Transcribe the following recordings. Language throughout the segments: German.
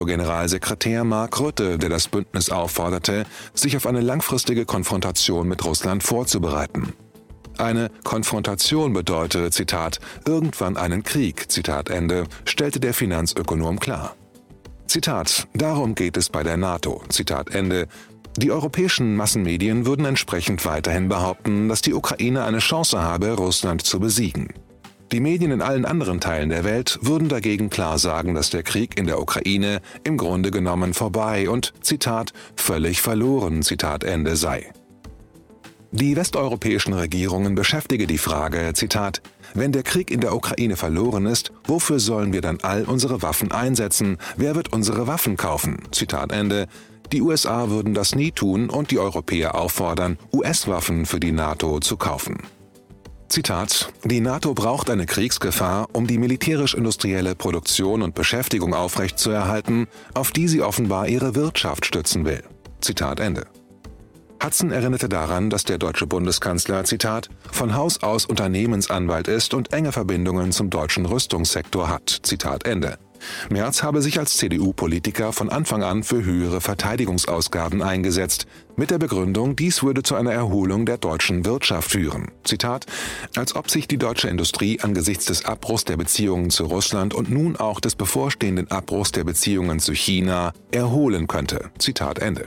Generalsekretär Mark Rutte, der das Bündnis aufforderte, sich auf eine langfristige Konfrontation mit Russland vorzubereiten. Eine Konfrontation bedeutet, Zitat, irgendwann einen Krieg, Zitat Ende, stellte der Finanzökonom klar. Zitat, darum geht es bei der NATO, Zitat Ende. Die europäischen Massenmedien würden entsprechend weiterhin behaupten, dass die Ukraine eine Chance habe, Russland zu besiegen. Die Medien in allen anderen Teilen der Welt würden dagegen klar sagen, dass der Krieg in der Ukraine im Grunde genommen vorbei und, Zitat, völlig verloren, Zitat Ende sei. Die westeuropäischen Regierungen beschäftige die Frage, Zitat, wenn der Krieg in der Ukraine verloren ist, wofür sollen wir dann all unsere Waffen einsetzen? Wer wird unsere Waffen kaufen? Zitat Ende. Die USA würden das nie tun und die Europäer auffordern, US-Waffen für die NATO zu kaufen. Zitat, die NATO braucht eine Kriegsgefahr, um die militärisch-industrielle Produktion und Beschäftigung aufrechtzuerhalten, auf die sie offenbar ihre Wirtschaft stützen will. Zitat Ende. Hudson erinnerte daran, dass der deutsche Bundeskanzler, Zitat, von Haus aus Unternehmensanwalt ist und enge Verbindungen zum deutschen Rüstungssektor hat. Zitat Ende. Merz habe sich als CDU-Politiker von Anfang an für höhere Verteidigungsausgaben eingesetzt, mit der Begründung, dies würde zu einer Erholung der deutschen Wirtschaft führen. Zitat, als ob sich die deutsche Industrie angesichts des Abbruchs der Beziehungen zu Russland und nun auch des bevorstehenden Abbruchs der Beziehungen zu China erholen könnte. Zitat Ende.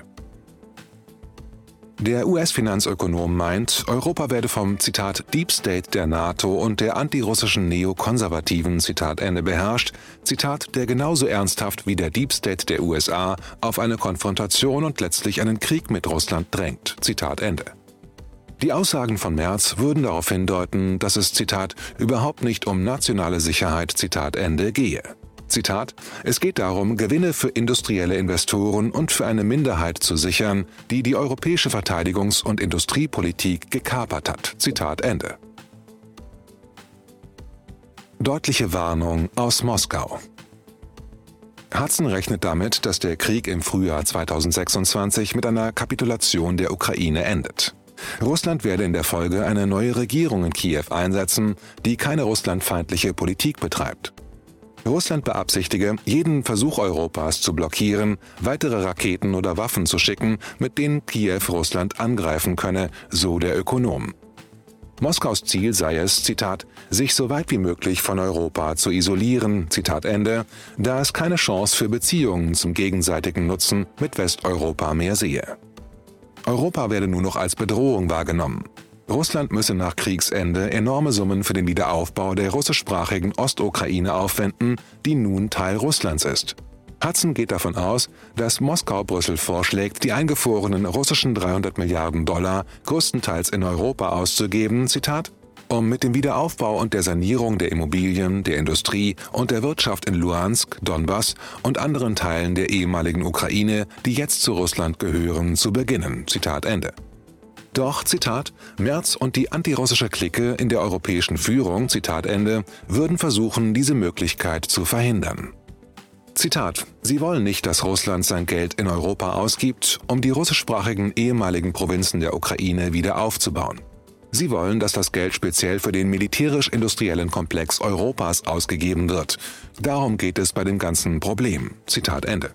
Der US-Finanzökonom meint, Europa werde vom, Zitat, Deep State der NATO und der antirussischen Neokonservativen, Zitat Ende, beherrscht, Zitat, der genauso ernsthaft wie der Deep State der USA auf eine Konfrontation und letztlich einen Krieg mit Russland drängt, Zitat Ende. Die Aussagen von Merz würden darauf hindeuten, dass es, Zitat, überhaupt nicht um nationale Sicherheit, Zitat Ende, gehe. Zitat, es geht darum, Gewinne für industrielle Investoren und für eine Minderheit zu sichern, die die europäische Verteidigungs- und Industriepolitik gekapert hat. Zitat Ende. Deutliche Warnung aus Moskau. Hudson rechnet damit, dass der Krieg im Frühjahr 2026 mit einer Kapitulation der Ukraine endet. Russland werde in der Folge eine neue Regierung in Kiew einsetzen, die keine russlandfeindliche Politik betreibt. Russland beabsichtige, jeden Versuch Europas zu blockieren, weitere Raketen oder Waffen zu schicken, mit denen Kiew Russland angreifen könne, so der Ökonom. Moskaus Ziel sei es, Zitat, sich so weit wie möglich von Europa zu isolieren, Zitat Ende, da es keine Chance für Beziehungen zum gegenseitigen Nutzen mit Westeuropa mehr sehe. Europa werde nur noch als Bedrohung wahrgenommen. Russland müsse nach Kriegsende enorme Summen für den Wiederaufbau der russischsprachigen Ostukraine aufwenden, die nun Teil Russlands ist. Hudson geht davon aus, dass Moskau Brüssel vorschlägt, die eingefrorenen russischen 300 Milliarden Dollar größtenteils in Europa auszugeben, Zitat, um mit dem Wiederaufbau und der Sanierung der Immobilien, der Industrie und der Wirtschaft in Luhansk, Donbass und anderen Teilen der ehemaligen Ukraine, die jetzt zu Russland gehören, zu beginnen. Zitat Ende. Doch, Zitat, Merz und die antirussische Clique in der europäischen Führung, Zitat Ende, würden versuchen, diese Möglichkeit zu verhindern. Zitat, sie wollen nicht, dass Russland sein Geld in Europa ausgibt, um die russischsprachigen ehemaligen Provinzen der Ukraine wieder aufzubauen. Sie wollen, dass das Geld speziell für den militärisch-industriellen Komplex Europas ausgegeben wird. Darum geht es bei dem ganzen Problem. Zitat Ende.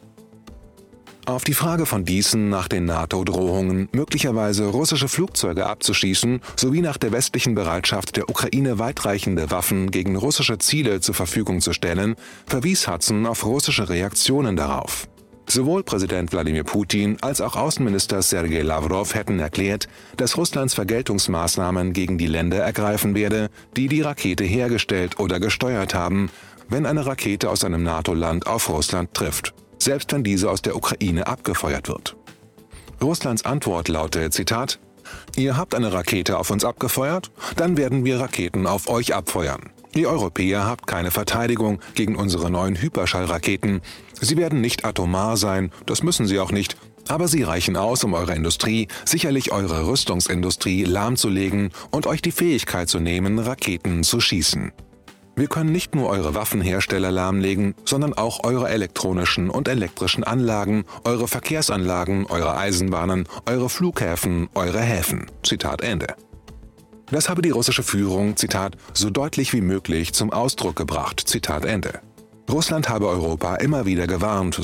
Auf die Frage von Deason nach den NATO-Drohungen, möglicherweise russische Flugzeuge abzuschießen, sowie nach der westlichen Bereitschaft der Ukraine weitreichende Waffen gegen russische Ziele zur Verfügung zu stellen, verwies Hudson auf russische Reaktionen darauf. Sowohl Präsident Wladimir Putin als auch Außenminister Sergei Lavrov hätten erklärt, dass Russlands Vergeltungsmaßnahmen gegen die Länder ergreifen werde, die die Rakete hergestellt oder gesteuert haben, wenn eine Rakete aus einem NATO-Land auf Russland trifft, selbst wenn diese aus der Ukraine abgefeuert wird. Russlands Antwort laute, Zitat, ihr habt eine Rakete auf uns abgefeuert, dann werden wir Raketen auf euch abfeuern. Ihr Europäer habt keine Verteidigung gegen unsere neuen Hyperschallraketen. Sie werden nicht atomar sein, das müssen sie auch nicht, aber sie reichen aus, um eure Industrie, sicherlich eure Rüstungsindustrie, lahmzulegen und euch die Fähigkeit zu nehmen, Raketen zu schießen. Wir können nicht nur eure Waffenhersteller lahmlegen, sondern auch eure elektronischen und elektrischen Anlagen, eure Verkehrsanlagen, eure Eisenbahnen, eure Flughäfen, eure Häfen. Zitat Ende. Das habe die russische Führung, Zitat, so deutlich wie möglich zum Ausdruck gebracht. Zitat Ende. Russland habe Europa immer wieder gewarnt,